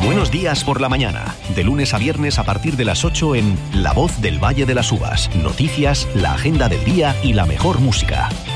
Buenos días por la mañana, de lunes a viernes a partir de las 8 en La Voz del Valle de las Uvas. Noticias, la agenda del día y la mejor música.